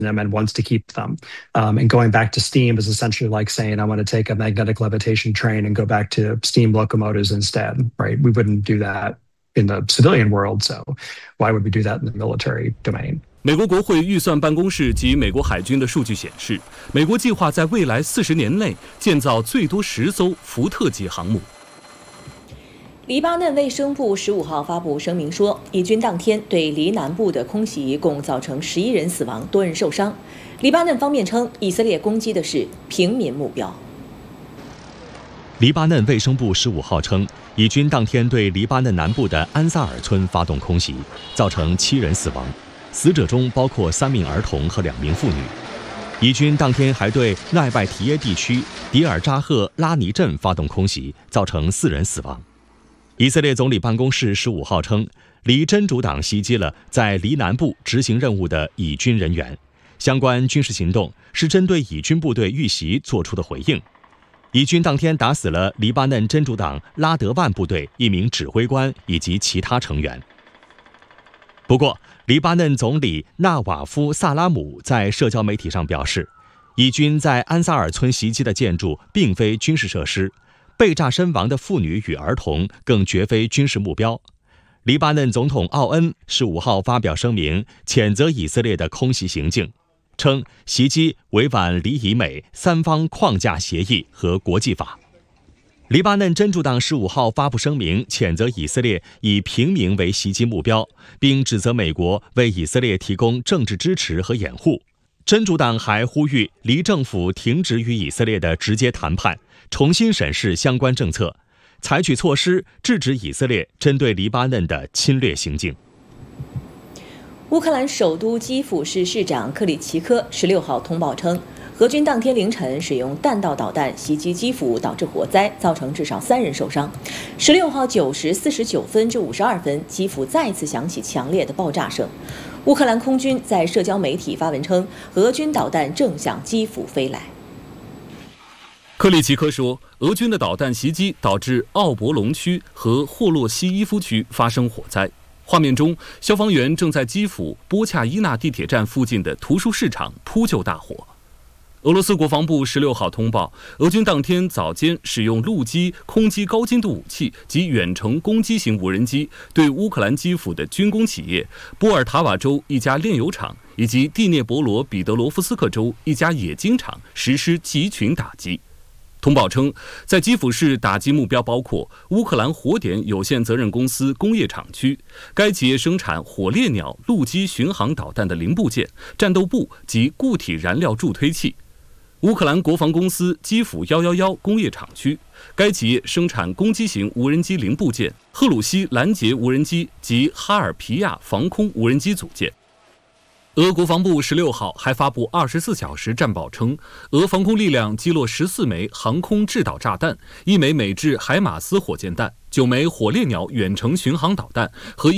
them and wants to keep them. And going back to steam is essentially like saying, I want to take a magnetic levitation train and go back to steam locomotives instead, right? We wouldn't do that in the civilian world, so why would we do that in the military domain? 美国国会预算办公室及美国海军的数据显示，美国计划在未来40年内建造最多10艘福特级航母。 黎巴嫩卫生部15号发布声明说，以军当天对黎南部的空袭共造成11人死亡，多人受伤。黎巴嫩方面称，以色列攻击的是平民目标。 黎巴嫩卫生部15号称，以军当天对黎巴嫩南部的安萨尔村发动空袭，造成7人死亡，死者中包括3名儿童和2名妇女。以军当天还对奈拜提耶地区迪尔扎赫拉尼镇发动空袭，造成4人死亡。以色列总理办公室15号称，黎真主党袭击了在黎南部执行任务的以军人员，相关军事行动是针对以军部队遇袭做出的回应。以军当天打死了黎巴嫩真主党拉德万部队1名指挥官以及其他成员。不过，黎巴嫩总理纳瓦夫·萨拉姆在社交媒体上表示，以军在安萨尔村袭击的建筑并非军事设施，被炸身亡的妇女与儿童更绝非军事目标。黎巴嫩总统奥恩15号发表声明，谴责以色列的空袭行径，称袭击违反黎以美3方框架协议和国际法。黎巴嫩真主党15号发布声明，谴责以色列以平民为袭击目标，并指责美国为以色列提供政治支持和掩护。真主党还呼吁黎政府停止与以色列的直接谈判，重新审视相关政策，采取措施制止以色列针对黎巴嫩的侵略行径。 乌克兰首都基辅市市长克里奇科16号通报称，俄军当天凌晨使用弹道导弹袭击基辅，导致火灾，造成至少3人受伤。16号9时49分至52分，基辅再次响起强烈的爆炸声。乌克兰空军在社交媒体发文称，俄军导弹正向基辅飞来。 克里奇科说，俄军的导弹袭击导致奥博龙区和霍洛西伊夫区发生火灾。画面中，消防员正在基辅波恰伊纳地铁站附近的图书市场扑救大火。俄罗斯国防部16号通报，俄军当天早间使用陆基、空基高精度武器及远程攻击型无人机，对乌克兰基辅的军工企业、波尔塔瓦州一家炼油厂以及蒂涅博罗彼得罗夫斯克州一家冶金厂实施集群打击。通报称，在基辅市打击目标包括乌克兰火点有限责任公司工业厂区，该企业生产火烈鸟陆基巡航导弹的零部件、战斗部及固体燃料助推器；乌克兰国防公司基辅111工业厂区，该企业生产攻击型无人机零部件、赫鲁西拦截无人机及哈尔皮亚防空无人机组件。俄国防部16号还发布24小时战报称，俄防空力量击落14枚航空制导炸弹、1枚美制海马斯火箭弹、9枚火烈鸟远程巡航导弹和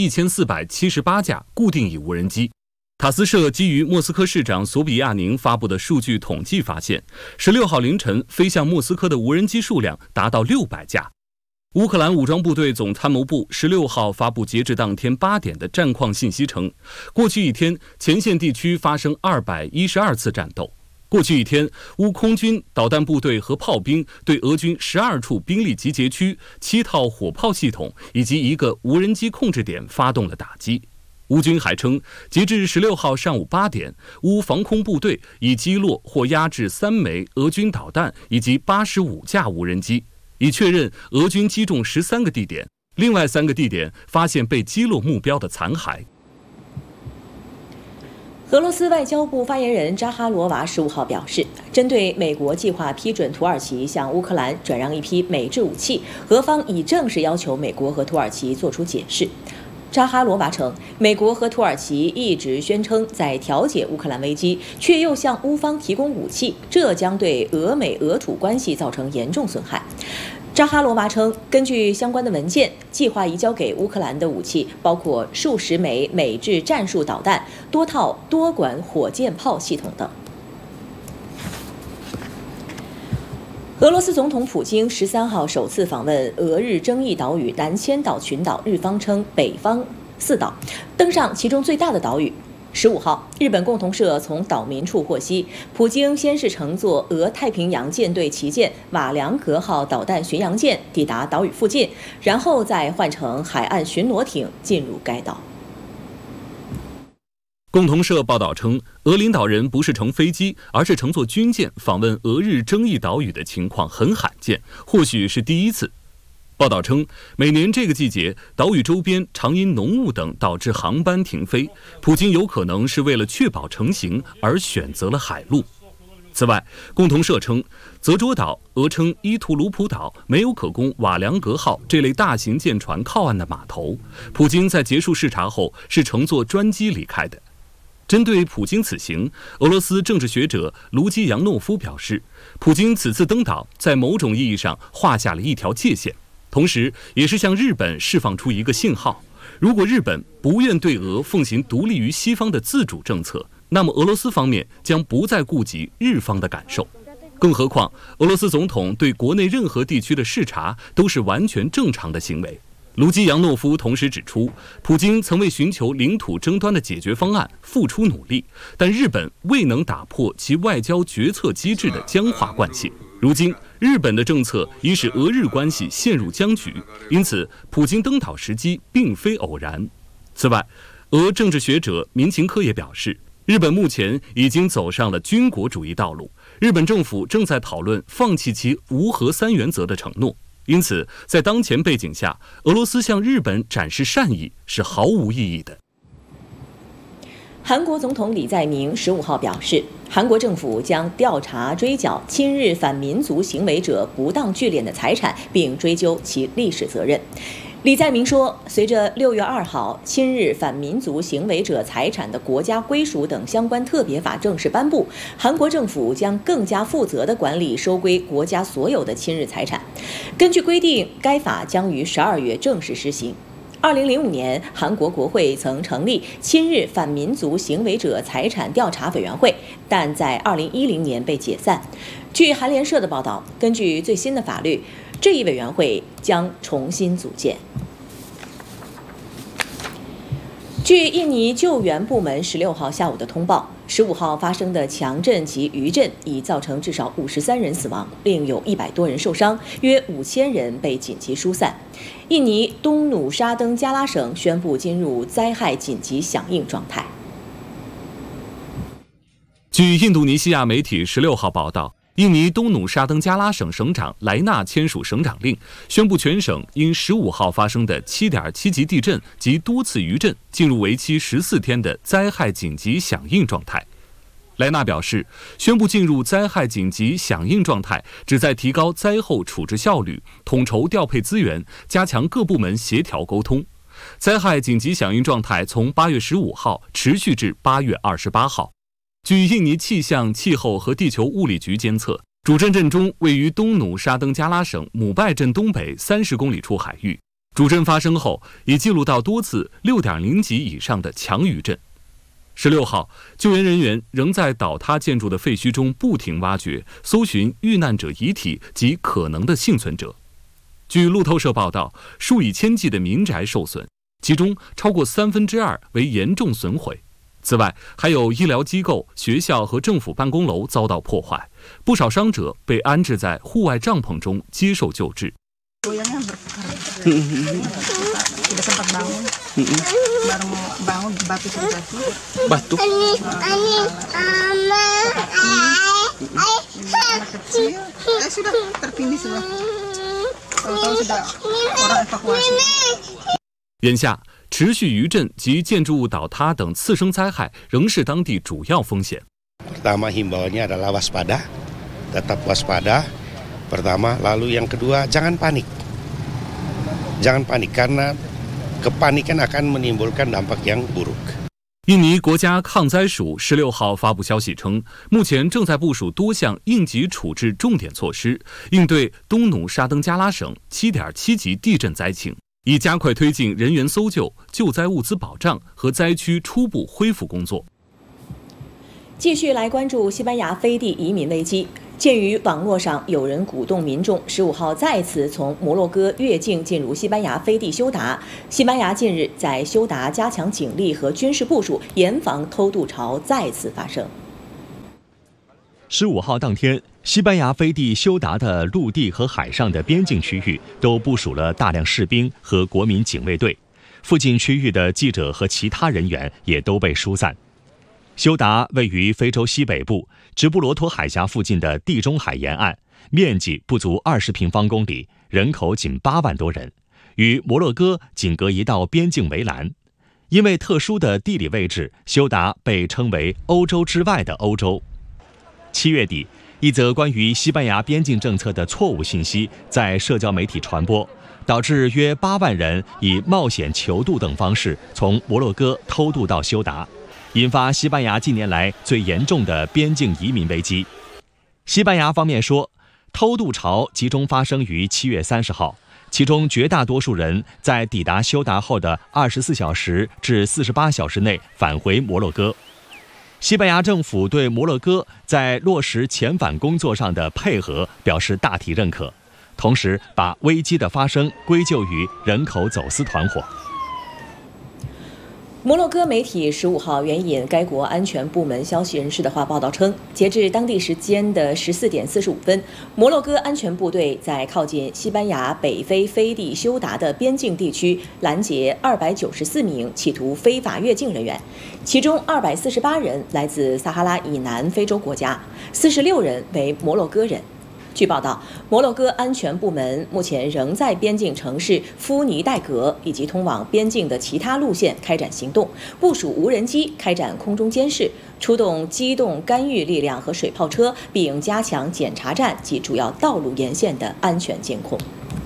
1478架固定翼无人机。塔斯社基于莫斯科市长索比亚宁发布的数据统计发现，16号凌晨飞向莫斯科的无人机数量达到600架。乌克兰武装部队总参谋部16号发布截至当天8点的战况信息称，过去一天前线地区发生212次战斗。过去一天，乌空军、导弹部队和炮兵对俄军12处兵力集结区、7套火炮系统以及1个无人机控制点发动了打击。乌军还称，截至16号上午8点，乌防空部队已击落或压制3枚俄军导弹以及85架无人机，已确认俄军击中13个地点，另外3个地点发现被击落目标的残骸。 俄罗斯外交部发言人扎哈罗娃15号表示，针对美国计划批准土耳其向乌克兰转让一批美制武器，俄方已正式要求美国和土耳其作出解释。扎哈罗娃称，美国和土耳其一直宣称在调解乌克兰危机，却又向乌方提供武器，这将对俄美俄土关系造成严重损害。扎哈罗娃称，根据相关的文件，计划移交给乌克兰的武器包括数十枚美制战术导弹、多套多管火箭炮系统等。俄罗斯总统普京13号首次访问俄日争议岛屿南千岛群岛，日方称北方4岛，登上其中最大的岛屿。 15号，日本共同社从岛民处获悉，普京先是乘坐俄太平洋舰队旗舰瓦良格号导弹巡洋舰抵达岛屿附近，然后再换乘海岸巡逻艇进入该岛。 共同社报道称，俄领导人不是乘飞机，而是乘坐军舰访问俄日争议岛屿的情况很罕见，或许是第一次。报道称，每年这个季节，岛屿周边常因浓雾等导致航班停飞，普京有可能是为了确保成行而选择了海路。此外，共同社称，泽捉岛俄称伊图鲁普岛没有可供瓦良格号这类大型舰船靠岸的码头，普京在结束视察后是乘坐专机离开的。针对普京此行，俄罗斯政治学者卢基扬诺夫表示，普京此次登岛在某种意义上画下了一条界限，同时也是向日本释放出一个信号：如果日本不愿对俄奉行独立于西方的自主政策，那么俄罗斯方面将不再顾及日方的感受。更何况，俄罗斯总统对国内任何地区的视察都是完全正常的行为。卢基扬诺夫同时指出，普京曾为寻求领土争端的解决方案付出努力，但日本未能打破其外交决策机制的僵化惯性。如今，日本的政策已使俄日关系陷入僵局，因此普京登岛时机并非偶然。此外，俄政治学者民勤科也表示，日本目前已经走上了军国主义道路，日本政府正在讨论放弃其无核三原则的承诺。因此，在当前背景下，俄罗斯向日本展示善意是毫无意义的。 韩国总统李在明15号表示，韩国政府将调查追缴亲日反民族行为者不当聚敛的财产，并追究其历史责任。李在明说，随着6月2号亲日反民族行为者财产的国家归属等相关特别法正式颁布，韩国政府将更加负责地管理收归国家所有的亲日财产。根据规定，该法将于12月正式施行。2005年，韩国国会曾成立亲日反民族行为者财产调查委员会，但在2010年被解散。据韩联社的报道，根据最新的法律，这一委员会将重新组建。据印尼救援部门16号下午的通报，15号发生的强震及余震已造成至少53人死亡，另有100多人受伤，约5000人被紧急疏散。印尼东努沙登加拉省宣布进入灾害紧急响应状态。 据印度尼西亚媒体16号报道，印尼东努沙登加拉省省长莱纳签署省长令，宣布全省因15号发生的7.7级地震及多次余震进入为期14天的灾害紧急响应状态。莱纳表示，宣布进入灾害紧急响应状态，旨在提高灾后处置效率，统筹调配资源，加强各部门协调沟通。灾害紧急响应状态从8月15号持续至8月28号。据印尼气象、气候和地球物理局监测，主震震中位于东努沙登加拉省姆拜镇东北30公里处海域。主震发生后，已记录到多次6.0级以上的强余震。16号，救援人员仍在倒塌建筑的废墟中不停挖掘，搜寻遇难者遗体及可能的幸存者。据路透社报道，数以千计的民宅受损，其中超过2/3为严重损毁。此外，还有医疗机构、学校和政府办公楼遭到破坏，不少伤者被安置在户外帐篷中接受救治。眼下，持续余震及建筑物倒塌等次生灾害仍是当地主要风险。 Pertama himbauannya adalah waspada, tetap waspada. Pertama, lalu yang kedua jangan panik. Jangan panik karena kepanikan akan menimbulkan dampak yang buruk. 印尼国家抗灾署16号发布消息称，目前正在部署多项应急处置重点措施，应对东努沙登加拉省7.7级地震灾情，以加快推进人员搜救、救灾物资保障和灾区初步恢复工作。 继续来关注西班牙飞地移民危机。 鉴于网络上有人鼓动民众15号再次从摩洛哥越境进入西班牙飞地休达，西班牙近日在休达加强警力和军事部署，严防偷渡潮再次发生。 15号当天，西班牙飞地休达的陆地和海上的边境区域都部署了大量士兵和国民警卫队，附近区域的记者和其他人员也都被疏散。休达位于非洲西北部直布罗陀海峡附近的地中海沿岸，面积不足20平方公里，人口仅8万多人，与摩洛哥仅隔一道边境围栏。因为特殊的地理位置，休达被称为欧洲之外的欧洲。7月底，一则关于西班牙边境政策的错误信息在社交媒体传播，导致约8万人以冒险求渡等方式从摩洛哥偷渡到休达，引发西班牙近年来最严重的边境移民危机。西班牙方面说，偷渡潮集中发生于7月30号，其中绝大多数人在抵达休达后的24小时至48小时内返回摩洛哥。西班牙政府对摩洛哥在落实遣返工作上的配合表示大体认可，同时把危机的发生归咎于人口走私团伙。 摩洛哥媒体15号援引该国安全部门消息人士的话报道称，截至当地时间的14点45分，摩洛哥安全部队在靠近西班牙北非飞地休达的边境地区拦截294名企图非法越境人员，其中248人来自撒哈拉以南非洲国家，46人为摩洛哥人。据报道，摩洛哥安全部门目前仍在边境城市夫尼代格以及通往边境的其他路线开展行动，部署无人机开展空中监视，出动机动干预力量和水炮车，并加强检查站及主要道路沿线的安全监控。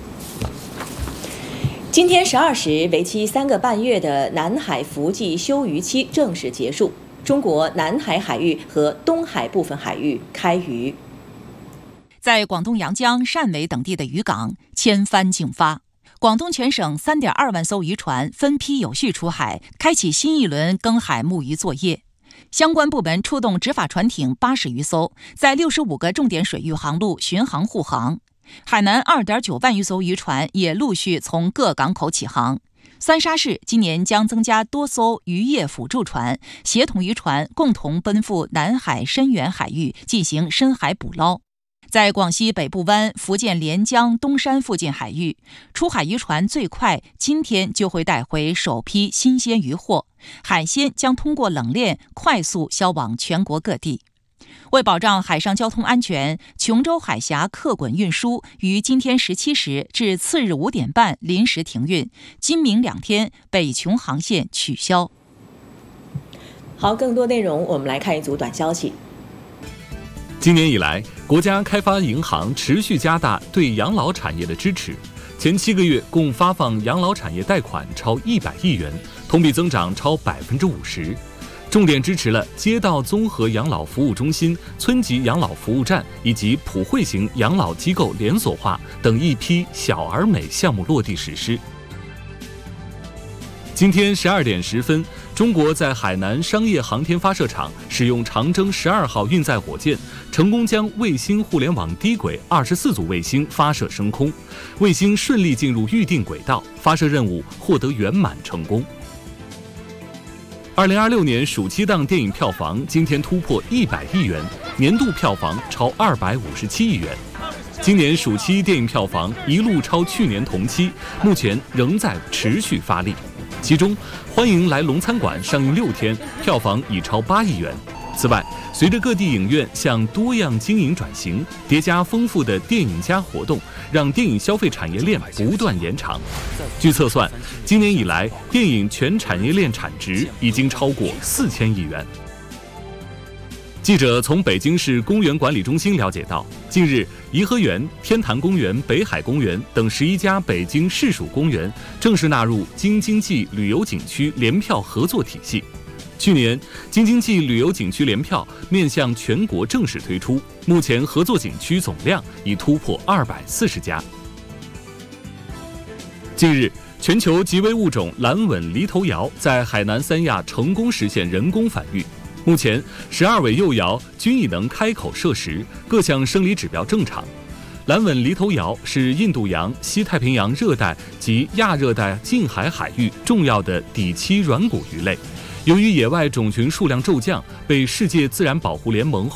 今天12时，为期3个半月的南海伏季休渔期正式结束，中国南海海域和东海部分海域开渔。 在广东阳江、汕尾等地的渔港千帆竞发，广东全省3.2万艘渔船分批有序出海，开启新一轮耕海牧渔作业。相关部门出动执法船艇80余艘，在65个重点水域航路巡航护航。海南2.9万余艘渔船也陆续从各港口起航。三沙市今年将增加多艘渔业辅助船，协同渔船共同奔赴南海深远海域进行深海捕捞。在广西北部湾、福建连江、东山附近海域，出海渔船最快今天就会带回首批新鲜渔获，海鲜将通过冷链快速销往全国各地。为保障海上交通安全，琼州海峡客滚运输于今天17时至次日5点半临时停运，今明2天北琼航线取消。 好，更多内容我们来看一组短消息。 今年以来，国家开发银行持续加大对养老产业的支持，前7个月共发放养老产业贷款超100亿元，同比增长超50%。重点支持了街道综合养老服务中心、村级养老服务站以及普惠型养老机构连锁化等一批小而美项目落地实施。今天12点10分，中国在海南商业航天发射场使用长征12号运载火箭，成功将卫星互联网低轨24组卫星发射升空，卫星顺利进入预定轨道，发射任务获得圆满成功。2026年暑期档电影票房今天突破100亿元，年度票房超257亿元。今年暑期电影票房一路超去年同期，目前仍在持续发力。其中，《欢迎来龙餐馆》上映6天，票房已超8亿元。此外，随着各地影院向多样经营转型，叠加丰富的电影加活动，让电影消费产业链不断延长。据测算，今年以来，电影全产业链产值已经超过4000亿元。记者从北京市公园管理中心了解到，近日，颐和园、天坛公园、北海公园等11家北京市属公园正式纳入京津冀旅游景区联票合作体系。去年，京津冀旅游景区联票面向全国正式推出，目前合作景区总量已突破240家。近日，全球极危物种蓝吻犁头鹞在海南三亚成功实现人工繁育。 目前12尾幼鳐均已能开口摄食，各项生理指标正常。蓝吻犁头鳐是印度洋、西太平洋热带及亚热带近海海域重要的底栖软骨鱼类。由于野外种群数量骤降，被世界自然保护联盟